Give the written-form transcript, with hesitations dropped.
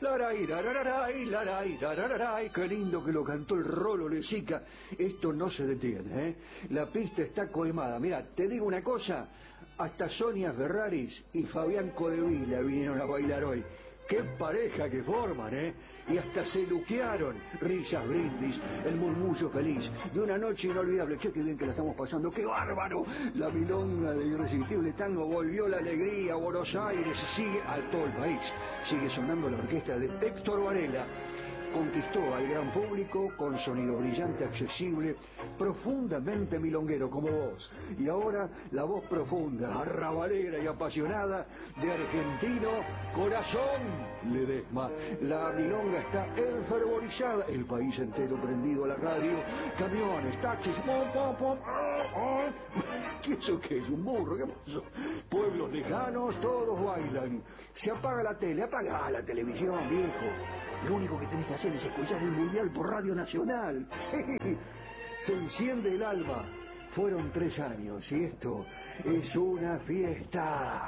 Laray, qué lindo que lo cantó el Rolo Lezica. Esto no se detiene, ¿eh? La pista está colmada. Mira, te digo una cosa, hasta Sonia Ferraris y Fabián Codevila vinieron a bailar hoy. ¡Qué pareja que forman, eh! Y hasta se luquearon. Risas, brindis, el murmullo feliz de una noche inolvidable. Che, qué bien que la estamos pasando, ¡qué bárbaro! La milonga de Irresistible Tango volvió la alegría a Buenos Aires, sigue a todo el país. Sigue sonando la orquesta de Héctor Varela. Conquistó al gran público con sonido brillante, accesible, profundamente milonguero como vos. Y ahora la voz profunda, arrabalera y apasionada de Argentino Corazón Ledesma. La milonga está enfervorizada, el país entero prendido a la radio, camiones, taxis, ¿qué eso qué es? ¿Un burro? ¿Qué pasó? Pueblos lejanos, todos bailan. Se apaga la tele, apaga la televisión, viejo. Lo único que tenés que hacer es escuchar el Mundial por Radio Nacional. Sí, se enciende el alma. Fueron 3 años y esto es una fiesta.